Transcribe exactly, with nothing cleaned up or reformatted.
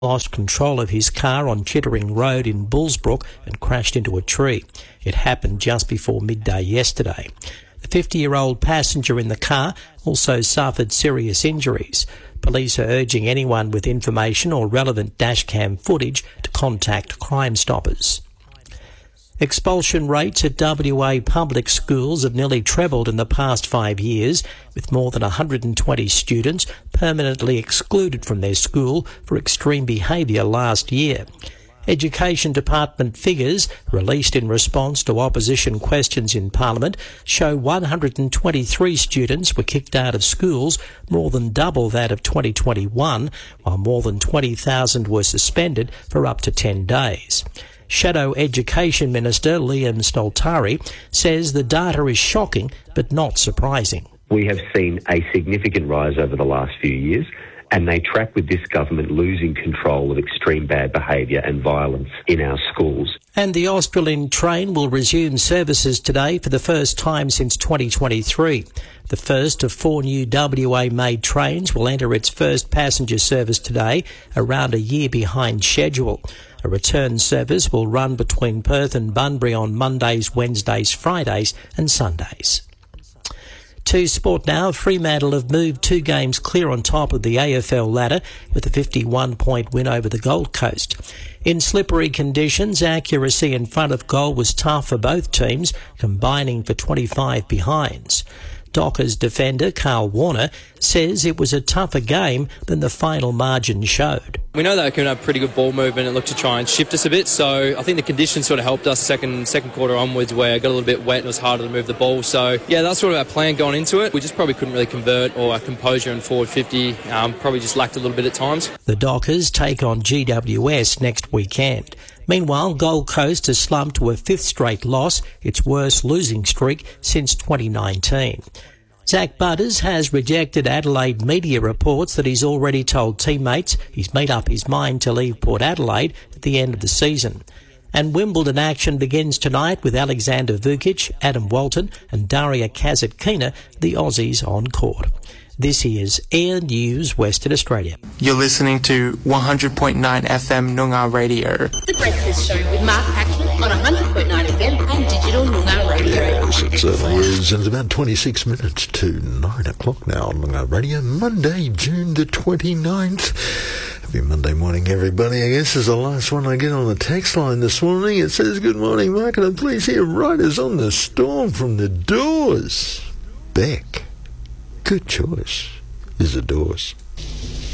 lost control of his car on Chittering Road in Bullsbrook and crashed into a tree. It happened just before midday yesterday. The fifty-year-old passenger in the car also suffered serious injuries. Police are urging anyone with information or relevant dashcam footage to contact Crime Stoppers. Expulsion rates at W A public schools have nearly trebled in the past five years, with more than one hundred twenty students permanently excluded from their school for extreme behaviour last year. Education Department figures, released in response to opposition questions in Parliament, show one hundred twenty-three students were kicked out of schools, more than double that of twenty twenty-one, while more than twenty thousand were suspended for up to ten days. Shadow Education Minister Liam Stoltari says the data is shocking but not surprising. We have seen a significant rise over the last few years, and they track with this government losing control of extreme bad behaviour and violence in our schools. And the Australind train will resume services today for the first time since twenty twenty-three. The first of four new W A-made trains will enter its first passenger service today, around a year behind schedule. A return service will run between Perth and Bunbury on Mondays, Wednesdays, Fridays and Sundays. To sport now, Fremantle have moved two games clear on top of the A F L ladder with a fifty-one point win over the Gold Coast. In slippery conditions, accuracy in front of goal was tough for both teams, combining for twenty-five behinds. Dockers defender Carl Warner says it was a tougher game than the final margin showed. We know that we can have pretty good ball movement and look to try and shift us a bit, so I think the conditions sort of helped us second second quarter onwards, where it got a little bit wet and it was harder to move the ball. So yeah, that's sort of our plan going into it. We just probably couldn't really convert, or our composure in forward fifty um, probably just lacked a little bit at times. The Dockers take on G W S next weekend. Meanwhile, Gold Coast has slumped to a fifth straight loss, its worst losing streak since twenty nineteen. Zach Butters has rejected Adelaide media reports that he's already told teammates he's made up his mind to leave Port Adelaide at the end of the season. And Wimbledon action begins tonight with Alexander Vukic, Adam Walton and Daria Kasatkina, the Aussies on court. This is Air News Western Australia. You're listening to one hundred point nine F M Noongar Radio. The Breakfast Show with Mark Patrick on one hundred point nine F M and digital Noongar Radio. Yes, it certainly is. And it's about twenty-six minutes to nine o'clock now on Noongar Radio. Monday, June the twenty-ninth. Happy Monday morning, everybody. I guess is the last one I get on the text line this morning. It says, good morning, Mark, and please hear Riders on the Storm from the Doors. Beck. Good choice is the Doors.